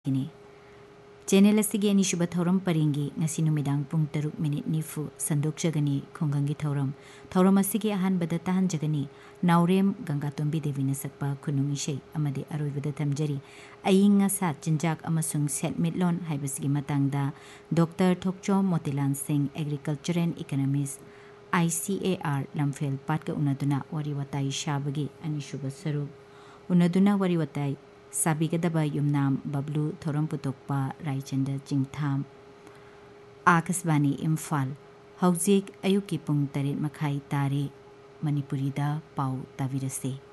ine channel asige anishuba thoram paringi ngasi numidang pung 6:40 sandokjagani khongangi thoram asige ahanbada tahanjagani naurem gangatombi devina sakpa khunung ishei amadi aroibada tamjari ayinga sa chinjak amasung setmitlon haibasigi matangda Dr. Thokchom Motilan Singh Agriculture and Economics ICAR lamfel patka unaduna wari watai shabagi anishuba saru unaduna wari watai Sabigadaba Yumnam Bablu Thoram Putokpa Raichanda Jingtham Akasbani Imphal Hauzik Ayuki Pung 8 Makhai Tare Manipurida Pau Tavirase